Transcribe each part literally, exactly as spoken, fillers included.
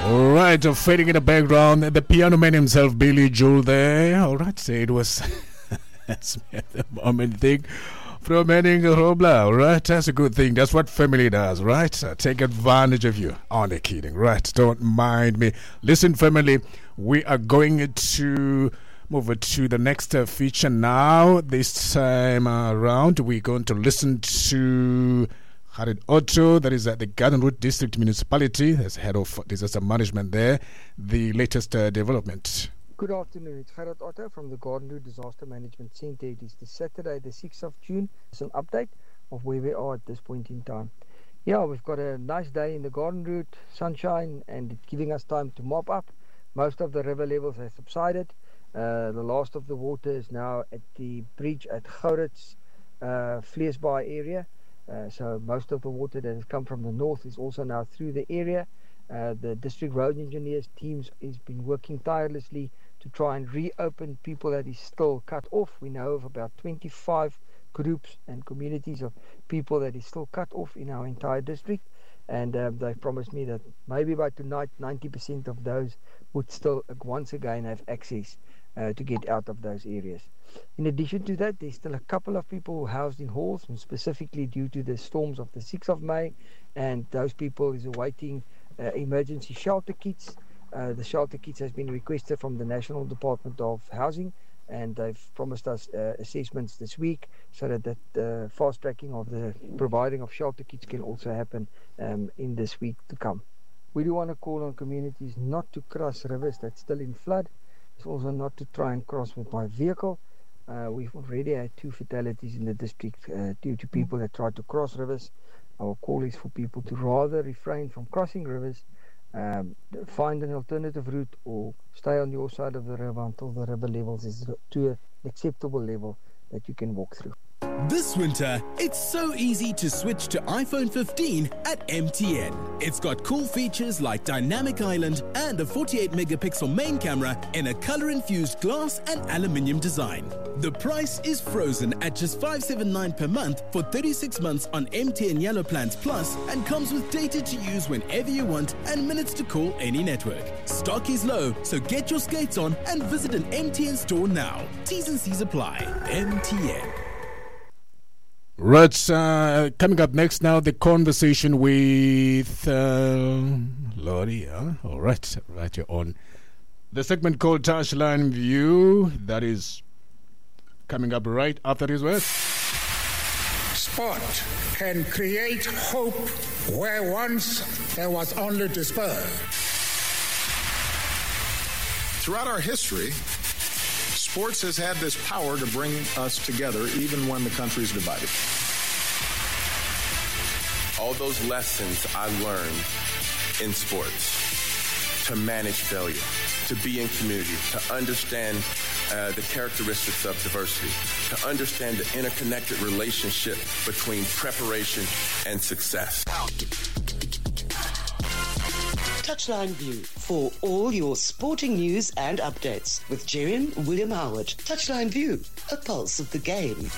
All right, uh, fading in the background, the piano man himself, Billy Joel there. All right, so it was the moment thing from Henning Robla. All right, that's a good thing. That's what family does, right? Uh, take advantage of you. Only kidding, right? Don't mind me. Listen, family, we are going to move to the next uh, feature now. This time around, we're going to listen to Harid Otto, that is at the Garden Route District Municipality, as head of disaster management there. The latest uh, development. Good afternoon, it's Harid Otto from the Garden Route Disaster Management Centre. It is the Saturday, the sixth of June. It's an update of where we are at this point in time. Yeah, we've got a nice day in the Garden Route, sunshine, and it's giving us time to mop up. Most of the river levels have subsided. Uh, the last of the water is now at the bridge at Gouritz, uh, Vleesbaai area. Uh, so most of the water that has come from the north is also now through the area. Uh, the district road engineers teams has been working tirelessly to try and reopen people that is still cut off. We know of about twenty-five groups and communities of people that is still cut off in our entire district, and um, they've promised me that maybe by tonight ninety percent of those would still uh, once again have access uh, to get out of those areas. In addition to that, there's still a couple of people housed in halls, and specifically due to the storms of the sixth of May, and those people is awaiting uh, emergency shelter kits. Uh, the shelter kits has been requested from the National Department of Housing, and they've promised us uh, assessments this week so that the uh, fast tracking of the providing of shelter kits can also happen um, in this week to come. We do want to call on communities not to cross rivers that's still in flood. It's also not to try and cross with my vehicle. Uh, we've already had two fatalities in the district uh, due to people that tried to cross rivers. Our call is for people to rather refrain from crossing rivers, um, find an alternative route, or stay on your side of the river until the river levels is to an acceptable level that you can walk through. This winter, it's so easy to switch to iPhone fifteen at M T N. It's got cool features like Dynamic Island and a forty-eight megapixel main camera in a color-infused glass and aluminium design. The price is frozen at just five hundred seventy-nine dollars per month for thirty-six months on M T N Yellow Plans Plus, and comes with data to use whenever you want and minutes to call any network. Stock is low, so get your skates on and visit an M T N store now. T's and C's apply. M T N. Right, uh, coming up next now, the conversation with uh, Lori. Huh? All right, right, you're on the segment called Touchline View. That is coming up right after these words. Sport can create hope where once there was only despair. Throughout our history, sports has had this power to bring us together even when the country is divided. All those lessons I learned in sports, to manage failure, to be in community, to understand uh, the characteristics of diversity, to understand the interconnected relationship between preparation and success. Touchline View for all your sporting news and updates with Jerry William Howard. Touchline View, a pulse of the game.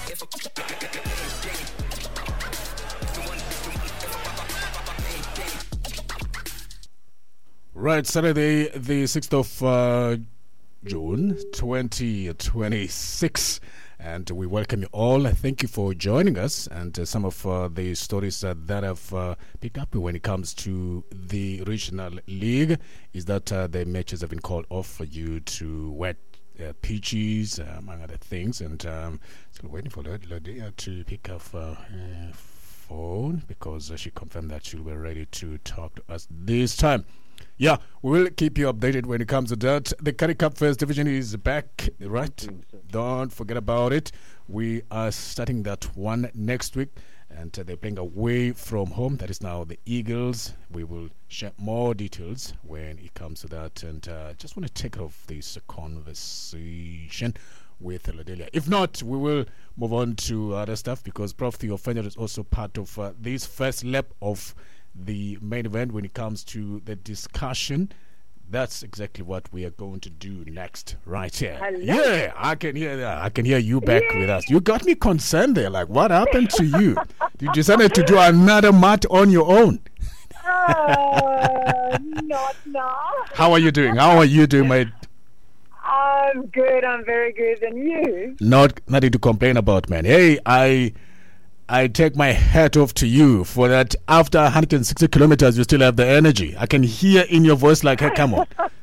Right, Saturday, the sixth of uh, June, twenty twenty-six. And we welcome you all. Thank you for joining us. And uh, some of uh, the stories uh, that I've uh, picked up when it comes to the regional league is that uh, the matches have been called off for you to wet uh, pitches, uh, among other things. And um, still waiting for Lydia to pick up uh, uh, phone because uh, she confirmed that she'll be ready to talk to us this time. Yeah, we will keep you updated when it comes to that. The Currie Cup First Division is back, right? Don't forget about it. We are starting that one next week, and uh, they're playing away from home. That is now the Eagles. We will share more details when it comes to that. And uh, just want to take off this uh, conversation with Ladelia. If not, we will move on to other stuff because Prof Theo Fenner is also part of uh, this first lap of the main event when it comes to the discussion. That's exactly what we are going to do next, right here. Hello. Yeah, I can hear that. I can hear you back Yay. with us. You got me concerned there. Like, what happened to you? You decided to do another mat on your own. Uh, not now. How are you doing? How are you doing, mate? I'm good. I'm very good. And you? Not nothing to complain about, man. Hey, I I take my hat off to you for that. After one hundred sixty kilometers, you still have the energy. I can hear in your voice like, hey, come on.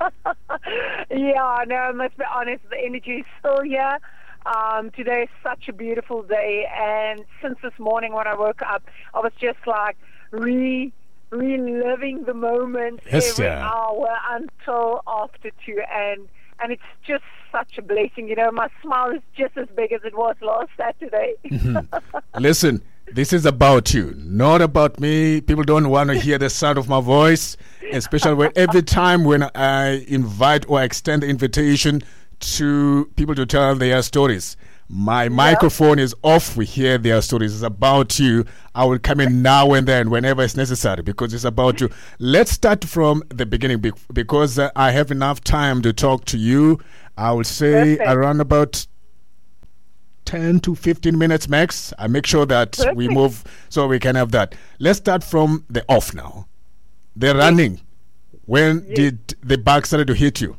Yeah, no, I must be honest. The energy is still here. Um, today is such a beautiful day, and since this morning when I woke up, I was just like re reliving the moment Yes, every yeah. hour until after two, and and it's just such a blessing. You know, my smile is just as big as it was last Saturday. Listen, this is about you, not about me. People don't want to hear the sound of my voice, especially when every time when I invite or extend the invitation to people to tell their stories. My microphone is off. We hear their stories. It's about you. I will come in now and then whenever it's necessary because it's about you. Let's start from the beginning be- because uh, I have enough time to talk to you. I will say Perfect. around about ten to fifteen minutes max. I make sure that we Perfect. move so we can have that. Let's start from the off now. The running. When Yes. did the bug started to hit you?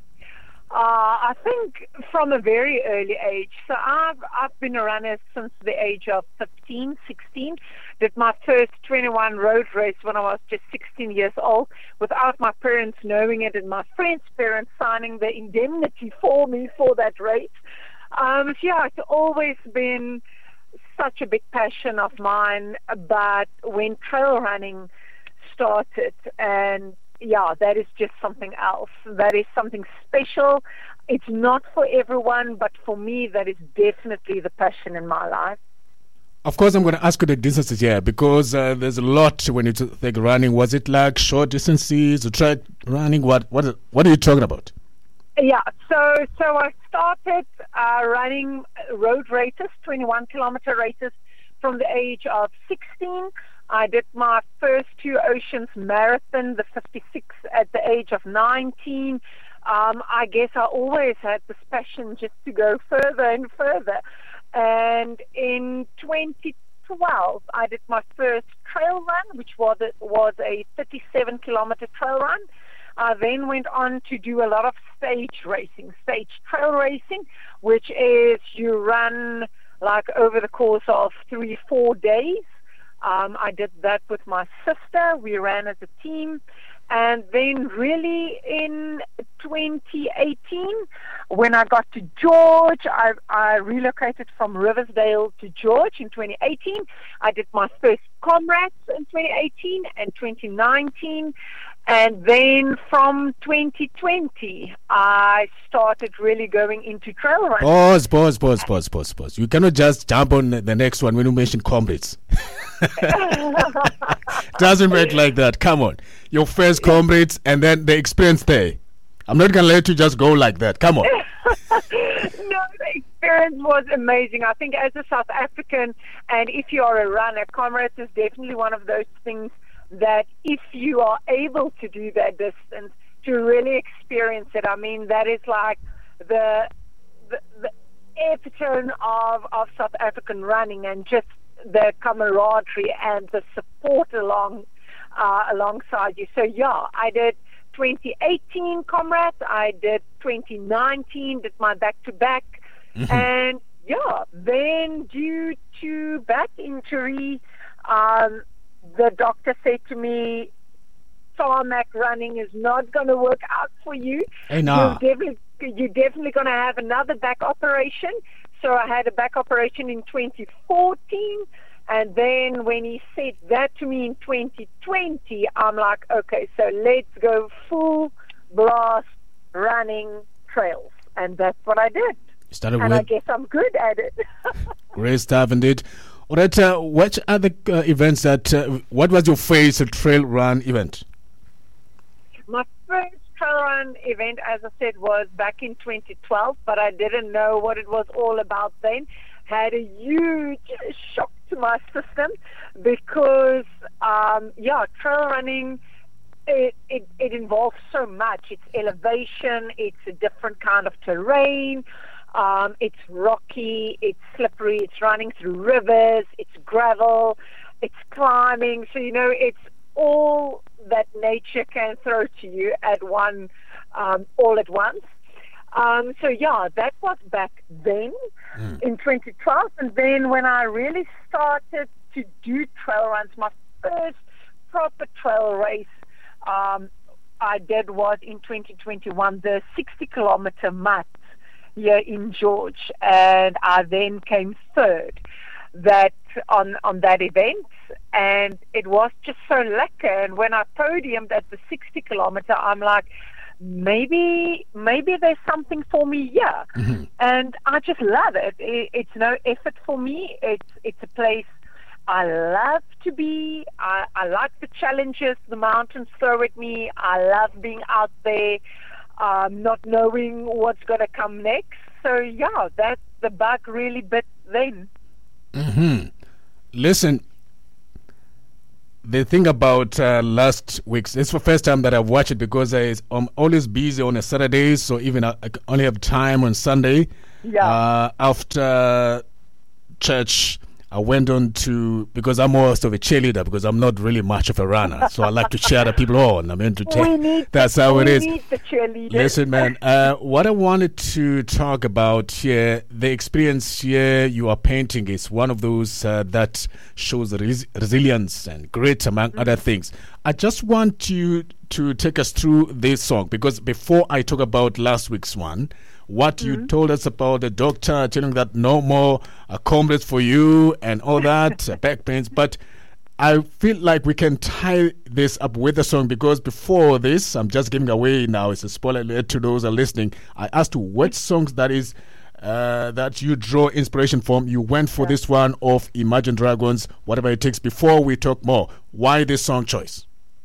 Uh, I think from a very early age. So I've I've been a runner since the age of fifteen, sixteen. Did my first twenty-one road race when I was just sixteen years old without my parents knowing it and my friends' parents signing the indemnity for me for that race. Um, so yeah, it's always been such a big passion of mine. But when trail running started, and yeah, that is just something else. That is something special. It's not for everyone, but for me, that is definitely the passion in my life. Of course, I'm going to ask you the distances here because uh, there's a lot when you t- think running. Was it like short distances, track running? What what what are you talking about? Yeah, so so I started uh, running road races, twenty-one kilometer races, from the age of sixteen. I did my first two Oceans Marathon, the fifty-six, at the age of nineteen. Um, I guess I always had this passion just to go further and further. And in twenty twelve, I did my first trail run, which was a, was a thirty-seven kilometer trail run. I then went on to do a lot of stage racing, stage trail racing, which is you run like over the course of three, four days. Um, I did that with my sister. We ran as a team. And then really in twenty eighteen, when I got to George, I, I relocated from Riversdale to George in twenty eighteen. I did my first Comrades in twenty eighteen and twenty nineteen. And then from twenty twenty, I started really going into trail running. Pause, pause, pause, pause, pause, pause. You cannot just jump on the next one when you mention comrades. Doesn't work like that. Come on. Your first comrades and then the experience there. I'm not going to let you just go like that. Come on. No, the experience was amazing. I think as a South African, and if you are a runner, Comrades is definitely one of those things that if you are able to do that distance, to really experience it. I mean, that is like the the, the epitome of, of South African running, and just the camaraderie and the support along uh, alongside you. So yeah, I did twenty eighteen Comrades, I did twenty nineteen, did my back-to-back, mm-hmm. and yeah, then due to back injury, um, the doctor said to me, tarmac running is not going to work out for you. Hey, nah. You're definitely, you're definitely going to have another back operation. So I had a back operation in twenty fourteen. And then when he said that to me in twenty twenty, I'm like, okay, so let's go full blast running trails. And that's what I did. You started and with... I guess I'm good at it. Great stuff indeed. All right, uh, what other uh, events that, uh, what was your first trail run event? My first trail run event, as I said, was back in twenty twelve, but I didn't know what it was all about then. Had a huge shock to my system because, um, yeah, trail running, it, it, it involves so much. It's elevation, it's a different kind of terrain, um, it's rocky, it's slippery, it's running through rivers, it's gravel, it's climbing. So, you know, it's all that nature can throw to you at one, um, all at once. Um, so yeah, that was back then mm. in twenty twelve. And then when I really started to do trail runs, my first proper trail race um, I did was in twenty twenty-one, the sixty kilometer mud here in George. And I then came third that on, on that event. And it was just so lekker. And when I podiumed at the sixty kilometer, I'm like, maybe maybe there's something for me here. Mm-hmm. And I just love it. it. It's no effort for me. It's it's a place I love to be. I, I like the challenges the mountains throw at me. I love being out there, um, not knowing what's going to come next. So yeah, that the bug really bit then. Mm-hmm. Listen, the thing about uh, last week's, it's the first time that I've watched it because I, I'm always busy on a Saturday, so even I, I only have time on Sunday. Yeah. Uh, after church, I went on to, because I'm most of a cheerleader, because I'm not really much of a runner, so I like to cheer the people on. I'm entertained. That's the, how it is. We need the cheerleaders. Listen, man, uh, what I wanted to talk about here, the experience here you are painting is one of those uh, that shows res- resilience and grit, among mm-hmm. other things. I just want you to take us through this song, because before I talk about last week's one, what mm-hmm. you told us about the doctor telling that no more uh, comrades for you and all that, uh, back pains. But I feel like we can tie this up with the song, because before this, I'm just giving away now, it's a spoiler alert to those who are listening. I asked you what songs that is uh, that you draw inspiration from. You went for yeah. this one of Imagine Dragons, Whatever It Takes. Before we talk more, why this song choice?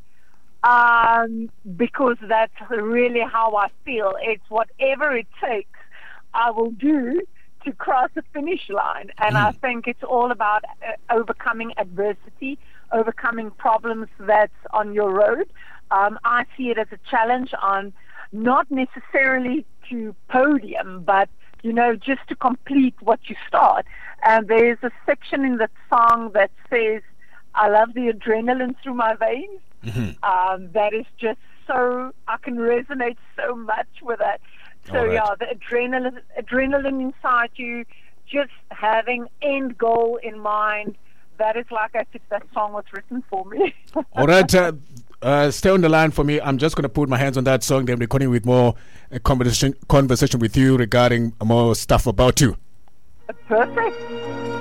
Um, because that's really how I feel. It's whatever it takes, I will do to cross the finish line. And mm. I think it's all about uh, overcoming adversity, overcoming problems that's on your road. Um, I see it as a challenge on not necessarily to podium, but, you know, just to complete what you start. And there's a section in the song that says, I love the adrenaline through my veins. Mm-hmm. Um, that is just so, I can resonate so much with that. So right. yeah, the adrenaline, adrenaline inside you, just having end goal in mind. That is like as if that song was written for me. All right, uh, uh, stay on the line for me. I'm just going to put my hands on that song. Then recording with more uh, conversation conversation with you regarding more stuff about you. Perfect.